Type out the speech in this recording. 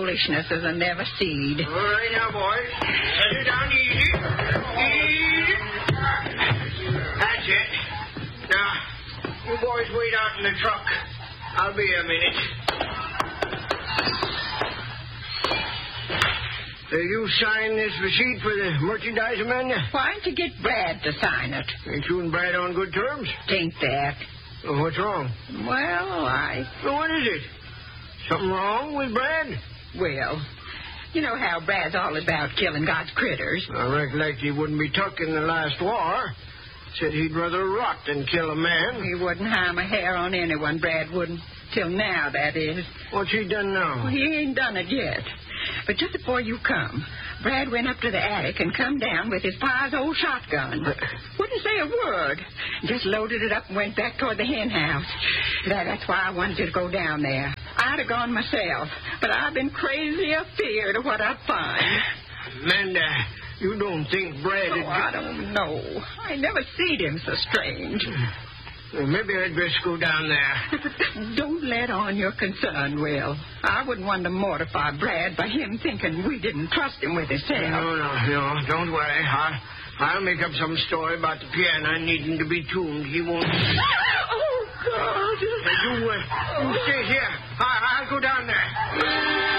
foolishness as I never seed. All right now, boys. Set it down easy. Easy. That's it. Now, you boys wait out in the truck. I'll be a minute. You sign this receipt for the merchandise man? Why don't you get Brad to sign it? Ain't you and Brad on good terms? Tain't that. Well, what's wrong? Well, What is it? Something wrong with Brad? Well, you know how Brad's all about killing God's critters. I recollect he wouldn't be took in the last war. Said he'd rather rot than kill a man. He wouldn't harm a hair on anyone, Brad wouldn't. Till now, that is. What's he done now? Well, he ain't done it yet. But just before you come, Brad went up to the attic and come down with his pa's old shotgun. Wouldn't say a word. Just loaded it up and went back toward the hen house. That's why I wanted you to go down there. I'd have gone myself, but I've been crazy afeard of what I'd find. Amanda, you don't think Brad... I don't know. I never seen him so strange. Well, maybe I'd best go down there. Don't let on you're concerned, Will. I wouldn't want to mortify Brad by him thinking we didn't trust him with himself. No, don't worry. I'll make up some story about the piano needing to be tuned. He won't... Oh, God. You stay here. I'll go down there.